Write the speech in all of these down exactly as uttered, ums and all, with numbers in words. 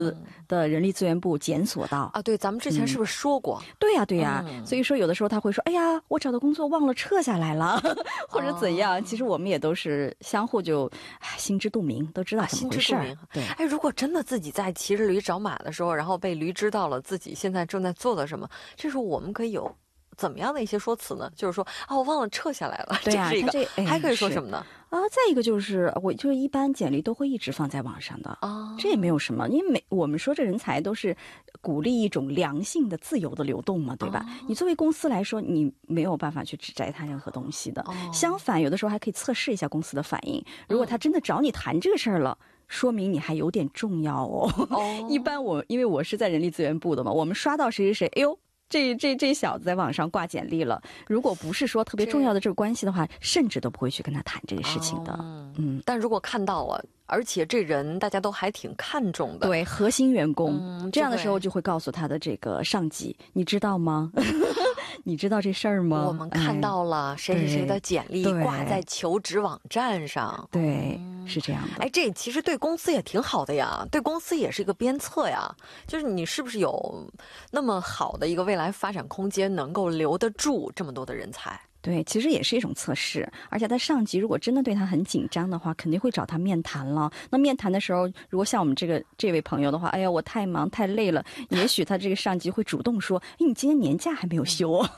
的人力资源部检索到啊。对，咱们之前是不是说过？ 嗯、对呀、啊、对呀、啊嗯，所以说有的时候他会说，哎呀，我找的工作忘了撤下来了，或者怎样、哦。其实我们也都是相互就心知肚明，都知道怎么回事、啊。心知肚明。 对，哎，如果真的自己在骑着驴找马的时候，然后被驴知道了自己现在正在做的什么，这时候我们可以有怎么样的一些说辞呢？就是说啊，我忘了撤下来了。 对呀、啊， 这是一个这、哎、 还可以说什么呢？ 啊，再一个就是我就是一般简历都会一直放在网上的啊、哦，这也没有什么，因为每我们说这人才都是鼓励一种良性的、自由的流动嘛，对吧？哦、你作为公司来说，你没有办法去指摘他任何东西的。哦、相反，有的时候还可以测试一下公司的反应。如果他真的找你谈这个事儿了。嗯，说明你还有点重要哦。哦一般我因为我是在人力资源部的嘛，我们刷到谁谁谁，哎呦，这这这小子在网上挂简历了。如果不是说特别重要的这个关系的话，甚至都不会去跟他谈这个事情的。 哦、嗯，但如果看到了，而且这人大家都还挺看重的， 对，核心员工、 嗯， 这样的时候就会告诉他的这个上级，你知道吗？你知道这事儿吗？ 我们看到了谁谁谁的简历挂在求职网站上， 对，嗯、是这样的。 哎，这其实对公司也挺好的呀，对公司也是一个鞭策呀。就是你是不是有那么好的一个未来发展空间，能够留得住这么多的人才？ 对，其实也是一种测试，而且他上级如果真的对他很紧张的话，肯定会找他面谈了。那面谈的时候，如果像我们这个这位朋友的话，哎呀，我太忙太累了，也许他这个上级会主动说，哎，你今天年假还没有休哦。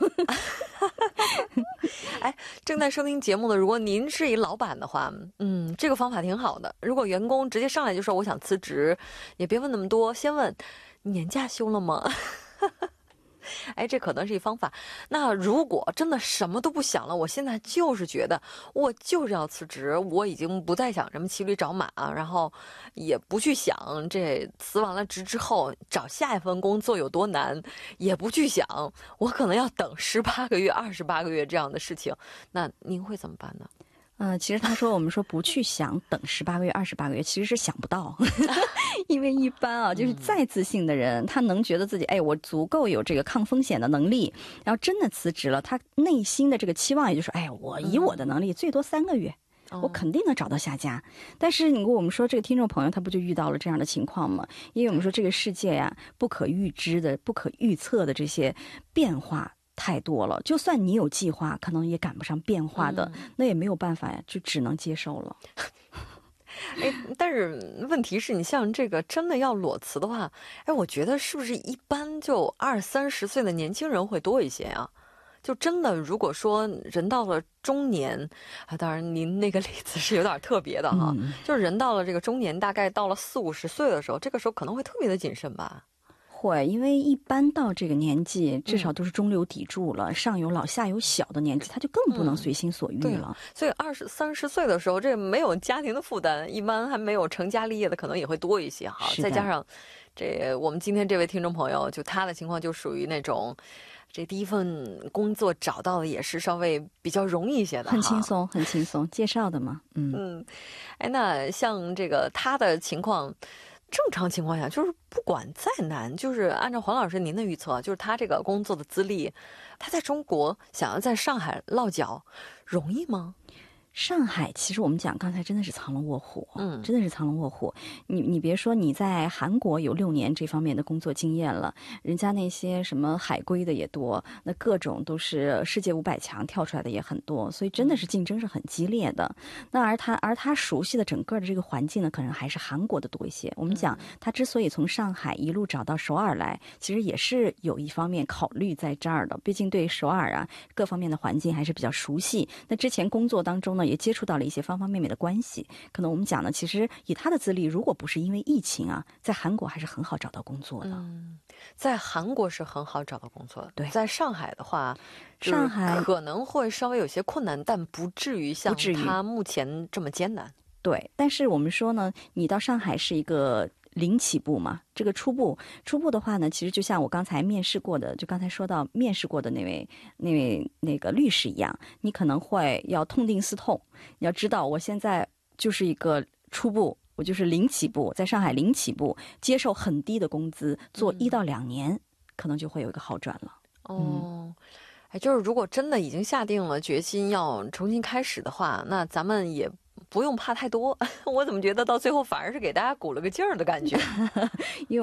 哎，正在收听节目的，如果您是一老板的话，嗯，这个方法挺好的。如果员工直接上来就说我想辞职，也别问那么多，先问你年假休了吗？哎，这可能是一方法。那如果真的什么都不想了，我现在就是觉得我就是要辞职，我已经不再想什么骑驴找马，然后也不去想这辞完了职之后找下一份工作有多难，也不去想我可能要等十八个月、二十八个月这样的事情，那您会怎么办呢？ 呃，其实他说我们说不去想等十八个月、二十八个月，其实是想不到，因为一般啊，就是再自信的人，他能觉得自己哎，我足够有这个抗风险的能力，然后真的辞职了，他内心的这个期望也就是哎，我以我的能力最多三个月。我肯定能找到下家，但是你跟我们说这个听众朋友他不就遇到了这样的情况吗？因为我们说这个世界呀，不可预知的、不可预测的这些变化太多了，就算你有计划，可能也赶不上变化的，嗯、那也没有办法呀，就只能接受了。 哎，但是问题是你像这个真的要裸辞的话，哎，我觉得是不是一般就二三十岁的年轻人会多一些啊？就真的如果说人到了中年啊，当然您那个例子是有点特别的哈，嗯、就是人到了这个中年，大概到了四五十岁的时候，这个时候可能会特别的谨慎吧。 会，因为一般到这个年纪，至少都是中流砥柱了，嗯、上有老下有小的年纪，他就更不能随心所欲了。 嗯、所以二十三十岁的时候，这没有家庭的负担，一般还没有成家立业的可能也会多一些哈。再加上这我们今天这位听众朋友，就他的情况就属于那种。这第一份工作找到的也是稍微比较容易一些的， 很轻松，很轻松，介绍的嘛，嗯嗯，哎，那像这个他的情况，正常情况下就是不管再难，就是按照黄老师您的预测，就是他这个工作的资历，他在中国想要在上海落脚，容易吗？ 上海其实我们讲刚才真的是藏龙卧虎，嗯，真的是藏龙卧虎。你你别说你在韩国有六年这方面的工作经验了，人家那些什么海归的也多，那各种都是世界五百强跳出来的也很多，所以真的是竞争是很激烈的。那而他而他熟悉的整个的这个环境呢，可能还是韩国的多一些。我们讲他之所以从上海一路找到首尔来，其实也是有一方面考虑在这儿的，毕竟对首尔啊各方面的环境还是比较熟悉。那之前工作当中呢，也接触到了一些方方面面的关系，可能我们讲呢，其实以他的资历，如果不是因为疫情啊，在韩国还是很好找到工作的。 嗯，在韩国是很好找到工作的， 对， 在上海的话， 上海可能会稍微有些困难，但不至于像他目前这么艰难。 对，但是我们说呢，你到上海是一个零起步嘛，这个初步初步的话呢，其实就像我刚才面试过的，就刚才说到面试过的那位那位那个律师一样，你可能会要痛定思痛，你要知道我现在就是一个初步，我就是零起步，在上海零起步，接受很低的工资，做一到两年，嗯、可能就会有一个好转了。 哦。嗯哎，就是如果真的已经下定了决心要重新开始的话，那咱们也不用怕太多。我怎么觉得到最后反而是给大家鼓了个劲儿的感觉？ 因为